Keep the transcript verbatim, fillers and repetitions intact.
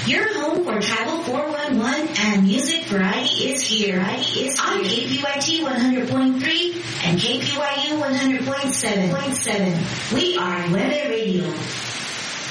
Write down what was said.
Your home for Travel four one one and music variety is here. Variety is here. On K P Y T one hundred point three and K P Y U one hundred point seven. We are Nueve Radio.